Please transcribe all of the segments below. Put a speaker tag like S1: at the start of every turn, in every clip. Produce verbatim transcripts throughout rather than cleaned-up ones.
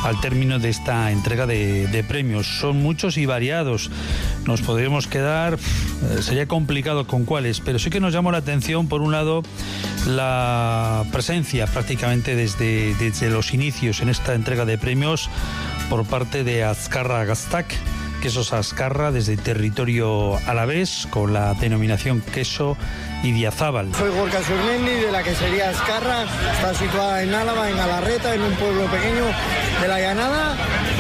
S1: al término de esta entrega de, de premios. Son muchos y variados. Nos podríamos quedar, eh, sería complicado con cuáles, pero sí que nos llamó la atención, por un lado, la presencia prácticamente desde, desde los inicios en esta entrega de premios por parte de Azkarra Gaztak, Quesos Azkarra, desde el territorio alavés, con la denominación queso Idiazábal.
S2: Soy Gorka Surmendi, de la quesería Azkarra, está situada en Álava, en Galarreta, en un pueblo pequeño de la Llanada,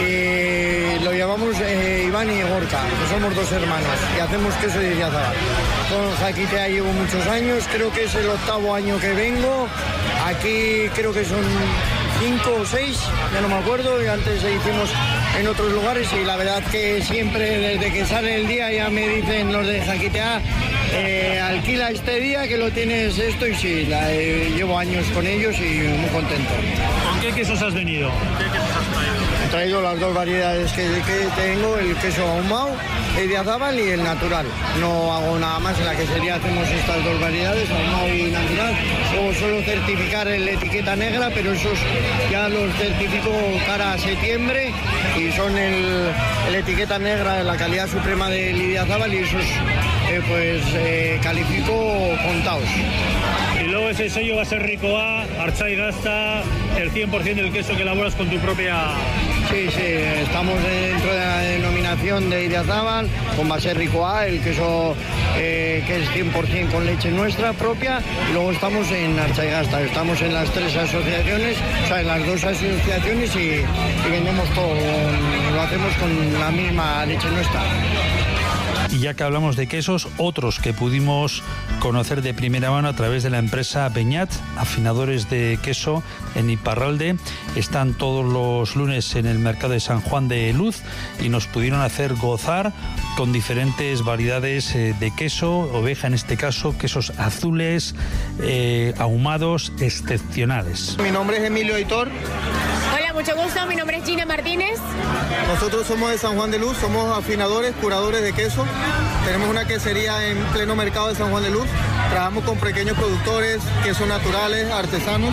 S2: y lo llamamos eh, Iván y Gorka, que somos dos hermanos, y hacemos queso de Idiazábal. Con Jaquitea llevo muchos años, creo que es el octavo año que vengo, aquí creo que son cinco o seis, ya no me acuerdo, y antes hicimos en otros lugares, y la verdad que siempre desde que sale el día ya me dicen los de Jaquitea, eh, alquila este día que lo tienes esto, y sí, la, eh, llevo años con ellos y muy contento.
S3: ¿Con qué quesos has venido? ¿Qué quesos has traído?
S2: He traído las dos variedades que, que tengo, el queso ahumado, el Idiazábal y el natural. No hago nada más, en la quesería hacemos estas dos variedades, ahumado y natural. Luego suelo certificar en la etiqueta negra, pero esos ya los certifico cara a septiembre, y son el, el etiqueta negra de la calidad suprema del Idiazábal, y esos eh, pues eh, califico contados.
S3: Y luego ese sello va a ser Ricoa, Archai Gazta, el cien por ciento del queso que elaboras con tu propia...
S2: Sí, sí, estamos dentro de la denominación de Idiazábal, con base Ricoa, el queso eh, que es cien por ciento con leche nuestra propia, y luego estamos en Archai Gazta, estamos en las tres asociaciones, o sea, en las dos asociaciones, y, y vendemos todo, lo hacemos con la misma leche nuestra.
S1: Y ya que hablamos de quesos, otros que pudimos conocer de primera mano a través de la empresa Beñat, afinadores de queso en Iparralde, están todos los lunes en el mercado de San Juan de Luz, y nos pudieron hacer gozar con diferentes variedades de queso, oveja en este caso, quesos azules, eh, ahumados, excepcionales.
S4: Mi nombre es Emilio Aitor.
S5: Hola, mucho gusto, mi nombre es Gina Martínez.
S4: Nosotros somos de San Juan de Luz, somos afinadores, curadores de queso. Tenemos una quesería en pleno mercado de San Juan de Luz. Trabajamos con pequeños productores, quesos naturales, artesanos.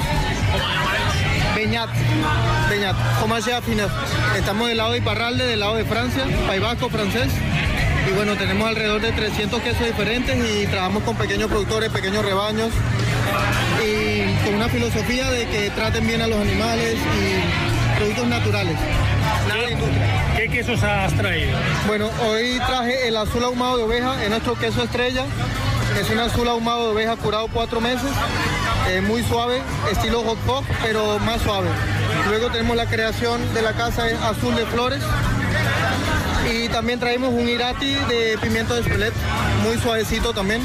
S4: Beñat, Beñat, Comache Affineur. Estamos del lado de Iparralde, del lado de Francia, País Vasco, francés. Y bueno, tenemos alrededor de trescientos quesos diferentes, y trabajamos con pequeños productores, pequeños rebaños, y con una filosofía de que traten bien a los animales y productos naturales.
S3: ¿Qué, ¿Qué quesos has traído?
S4: Bueno, hoy traje el azul ahumado de oveja, es nuestro queso estrella. Es un azul ahumado de oveja curado cuatro meses, eh, muy suave, estilo hot pot, pero más suave. Luego tenemos la creación de la casa, es azul de flores. Y también traemos un irati de pimiento de Espelette, muy suavecito también.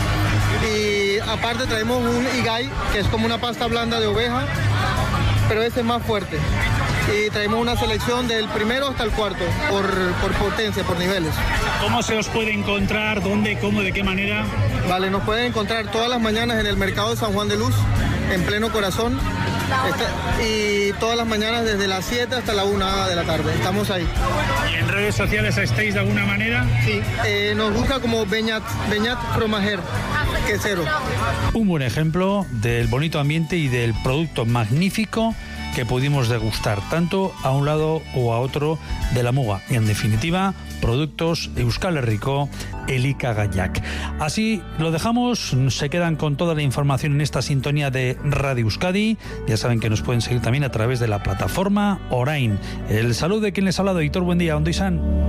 S4: Y aparte traemos un igay, que es como una pasta blanda de oveja, pero ese es más fuerte. Y traemos una selección del primero hasta el cuarto, por, por potencia, por niveles.
S3: ¿Cómo se os puede encontrar? ¿Dónde? ¿Cómo? ¿De qué manera?
S4: Vale, nos pueden encontrar todas las mañanas en el mercado de San Juan de Luz, en pleno corazón. Este, y todas las mañanas desde las siete hasta la una de la tarde. Estamos ahí.
S3: ¿Y en redes sociales estáis de alguna manera?
S4: Sí, eh, nos busca como Beñat, Beñat Fromager, quesero.
S1: Un buen ejemplo del bonito ambiente y del producto magnífico que pudimos degustar, tanto a un lado o a otro de la muga. Y en definitiva, productos Euskal Herriko Elikagaiak. Así lo dejamos, se quedan con toda la información en esta sintonía de Radio Euskadi. Ya saben que nos pueden seguir también a través de la plataforma Orain. El saludo de quien les ha hablado, Hitor, buen día, Ondo izan.